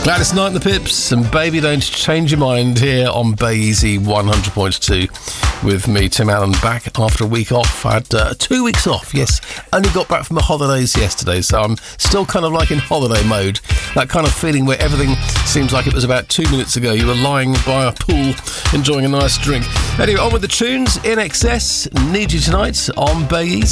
Gladys Knight and the Pips and Baby Don't Change Your Mind here on Bay Easy 100.2 with me, Tim Allen, back after a week off. I had 2 weeks off, yes. Only got back from the holidays yesterday, so I'm still kind of like in holiday mode. That kind of feeling where everything seems like it was about 2 minutes ago. You were lying by a pool enjoying a nice drink. Anyway, on with the tunes. In Excess, Need You Tonight on Bay Easy.